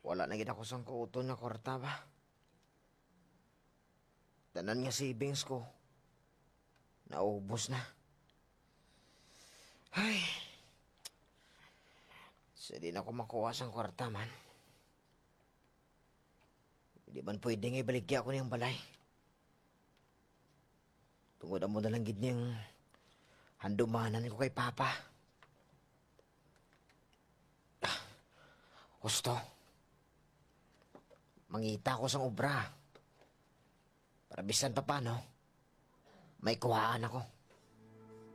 Wala na gid ako sang kuuton nga kwarta ba. Tanan nga savings ko. Naubos na. Ay. Sa di na ako makuha sang kwarta man. Hindi man pwede nga ibaligya ko niyang balay. Tungod mo na lang gid niyang handumanan ko kay Papa. Gusto. Mangita ko sang obra. Para bisan pa paano, may kuhaan ako.